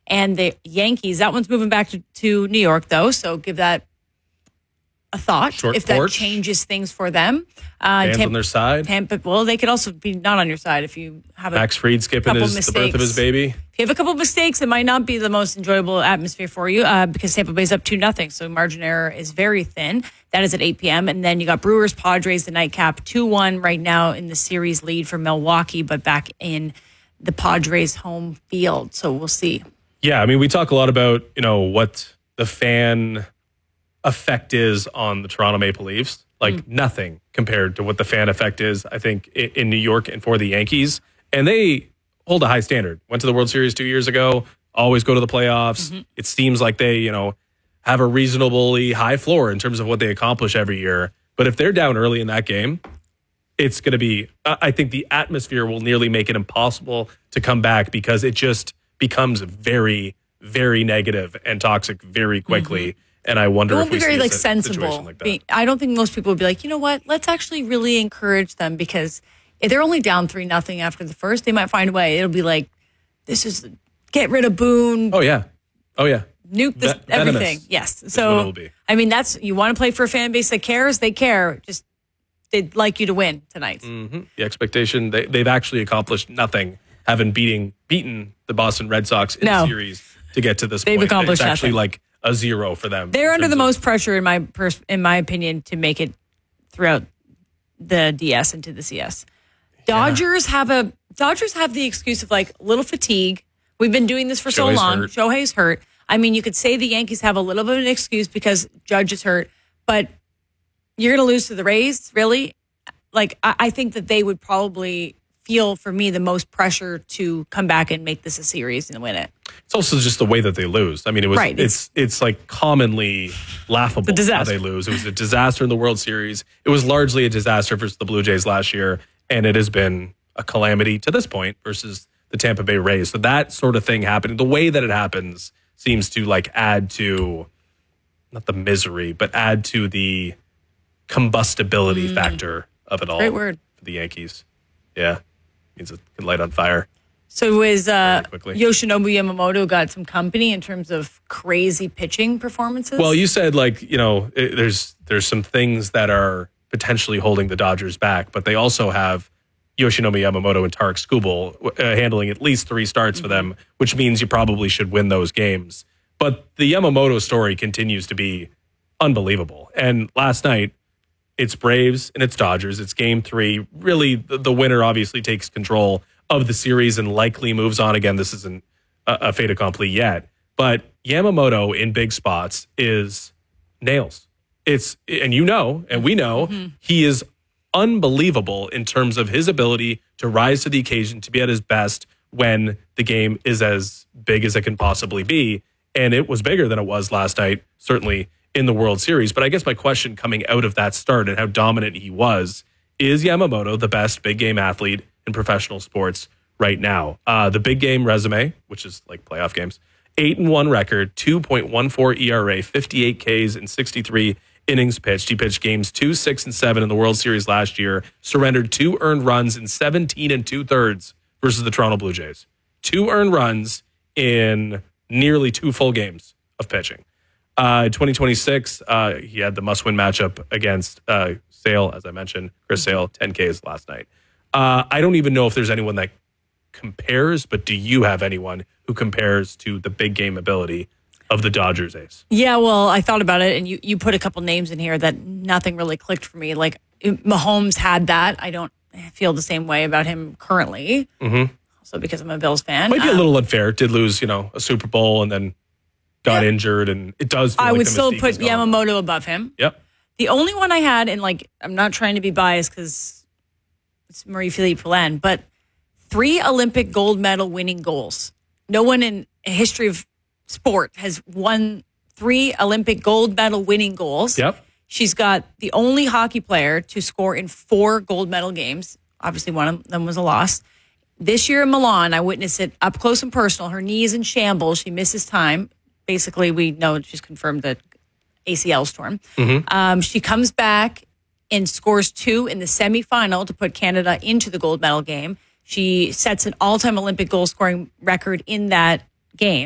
And the Yankees, that one's moving back to New York, though. So give that a thought if that changes things for them. Fans on their side. Well, they could also be not on your side if you have Max Fried skipping the birth of his baby. If you have a couple of mistakes, it might not be the most enjoyable atmosphere for you because Tampa Bay's up 2-0. So margin error is very thin. That is at 8 p.m. And then you got Brewers, Padres, the nightcap. 2-1 right now in the series lead for Milwaukee, but back in the Padres home field. So we'll see. Yeah, I mean, we talk a lot about, what the fan effect is on the Toronto Maple Leafs. Nothing compared to what the fan effect is, I think, in New York and for the Yankees. And they hold a high standard. Went to the World Series 2 years ago, always go to the playoffs. Mm-hmm. It seems like they, have a reasonably high floor in terms of what they accomplish every year. But if they're down early in that game, it's going to be, I think the atmosphere will nearly make it impossible to come back because it just becomes very, very negative and toxic very quickly. Mm-hmm. And I wonder if we see a situation like that. I don't think most people would be like, you know what, let's actually really encourage them because if they're only down 3-0 after the first, they might find a way. It'll be like, this is get rid of Boone. Oh, yeah. Nuke this, everything. Yes. So, I mean, you want to play for a fan base that cares? They care. Just they'd like you to win tonight. Mm-hmm. The expectation, they've actually accomplished nothing, having beaten the Boston Red Sox in the series to get to this point. They've accomplished nothing. It's actually like a 0 for them. They're under the most pressure, in my opinion, to make it throughout the DS into the CS. Dodgers have the excuse of like little fatigue. We've been doing this for so long. Shohei's hurt. I mean, you could say the Yankees have a little bit of an excuse because Judge is hurt, but you're going to lose to the Rays, really? Like, I think that they would probably feel, for me, the most pressure to come back and make this a series and win it. It's also just the way that they lose. I mean, it's like commonly laughable how they lose. It was a disaster in the World Series. It was largely a disaster versus the Blue Jays last year, and it has been a calamity to this point versus the Tampa Bay Rays. So that sort of thing happening, the way that it happens seems to add to, not the misery, but add to the combustibility factor of it all. Great word. For the Yankees. Yeah. Means it can light on fire. So is Yoshinobu Yamamoto got some company in terms of crazy pitching performances? Well, you said there's some things that are potentially holding the Dodgers back, but they also have Yoshinobu Yamamoto and Tarek Skubal handling at least 3 starts for them, which means you probably should win those games. But the Yamamoto story continues to be unbelievable. And last night, it's Braves and it's Dodgers. It's game 3. Really, the winner obviously takes control of the series and likely moves on again. This isn't a fait accompli yet. But Yamamoto in big spots is nails. And we know, he is unbelievable in terms of his ability to rise to the occasion, to be at his best when the game is as big as it can possibly be. And it was bigger than it was last night, certainly in the World Series. But I guess my question coming out of that start and how dominant he was, is Yamamoto the best big game athlete in professional sports right now? The big game resume, which is like playoff games, 8-1 record, 2.14 ERA, 58 Ks and 63 innings pitched. He pitched games 2, 6, and 7 in the World Series last year, surrendered 2 earned runs in 17 2/3 versus the Toronto Blue Jays. 2 earned runs in nearly 2 full games of pitching. 2026, he had the must-win matchup against Sale, as I mentioned, Chris Sale, 10 Ks last night. I don't even know if there's anyone that compares, but do you have anyone who compares to the big game ability of the Dodgers ace? Yeah, well, I thought about it, and you put a couple names in here that nothing really clicked for me. Like, Mahomes had that. I don't feel the same way about him currently. Mm-hmm. Also because I'm a Bills fan. Might be a little unfair. Did lose, a Super Bowl and then got injured, and it does feel I like would the still mystique put is gone. Yamamoto above him. Yep. The only one I had, and I'm not trying to be biased because it's Marie-Philippe Poulin, but 3 Olympic gold medal winning goals. No one in a history of sport has won 3 Olympic gold medal winning goals. Yep. She's got the only hockey player to score in 4 gold medal games. Obviously, one of them was a loss. This year in Milan, I witnessed it up close and personal. Her knee is in shambles. She misses time. Basically, we know she's confirmed that ACL torn. Mm-hmm. She comes back and scores 2 in the semifinal to put Canada into the gold medal game. She sets an all-time Olympic goal scoring record in that game.